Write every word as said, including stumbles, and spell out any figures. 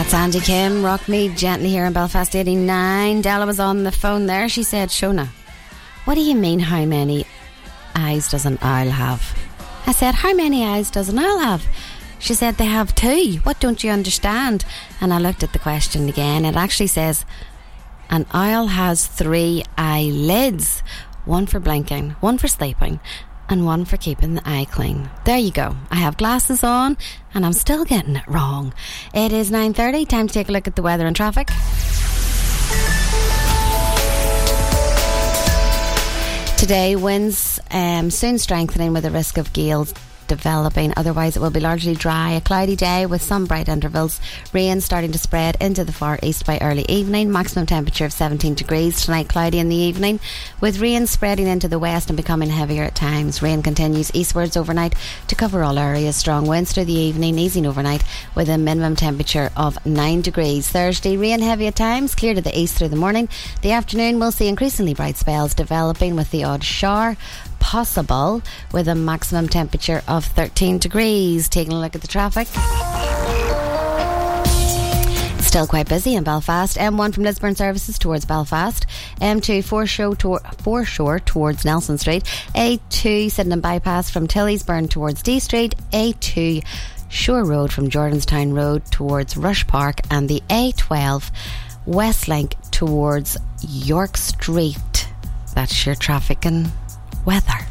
That's Andy Kim, Rock Me Gently here in Belfast eighty-nine. Della was on the phone there. She said, Shona, what do you mean how many eyes does an owl have? I said, how many eyes does an owl have? She said, they have two. What don't you understand? And I looked at the question again. It actually says, an owl has three eyelids. One for blinking, one for sleeping, and one for keeping the eye clean. There you go. I have glasses on and I'm still getting it wrong. It is nine thirty. Time to take a look at the weather and traffic. Today, winds um, soon strengthening with a risk of gales developing. Otherwise, it will be largely dry. A cloudy day with some bright intervals. Rain starting to spread into the far east by early evening. Maximum temperature of seventeen degrees. Tonight, cloudy in the evening with rain spreading into the west and becoming heavier at times. Rain continues eastwards overnight to cover all areas. Strong winds through the evening, easing overnight with a minimum temperature of nine degrees. Thursday, rain heavy at times, clear to the east through the morning. The afternoon will see increasingly bright spells developing with the odd shower possible with a maximum temperature of thirteen degrees. Taking a look at the traffic. Still quite busy in Belfast. M one from Lisburn Services towards Belfast. M two foreshore, to- foreshore towards Nelson Street. A two Sydenham Bypass from Tillysburn towards D Street. A two Shore Road from Jordanstown Road towards Rush Park. And the A twelve Westlink towards York Street. That's your traffic and weather.